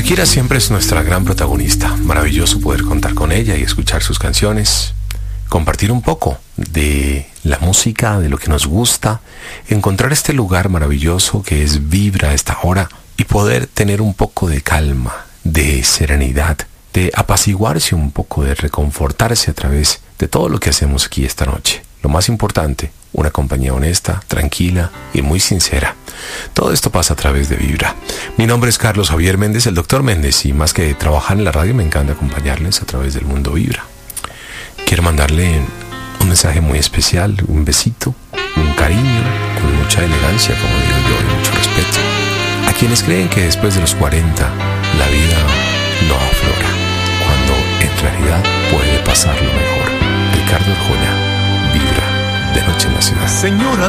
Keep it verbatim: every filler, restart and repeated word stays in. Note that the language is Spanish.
Shakira siempre es nuestra gran protagonista. Maravilloso poder contar con ella y escuchar sus canciones, compartir un poco de la música, de lo que nos gusta, encontrar este lugar maravilloso que es Vibra a esta hora y poder tener un poco de calma, de serenidad, de apaciguarse un poco, de reconfortarse a través de todo lo que hacemos aquí esta noche. Lo más importante, una compañía honesta, tranquila y muy sincera. Todo esto pasa a través de Vibra. Mi nombre es Carlos Javier Méndez, el doctor Méndez, y más que trabajar en la radio me encanta acompañarles a través del mundo Vibra. Quiero mandarle un mensaje muy especial, un besito, un cariño, con mucha elegancia, como digo yo, y mucho respeto, a quienes creen que después de los cuarenta la vida no aflora, cuando en realidad puede pasar lo mejor. Ricardo Arjona, Vibra, de noche en la ciudad. Señora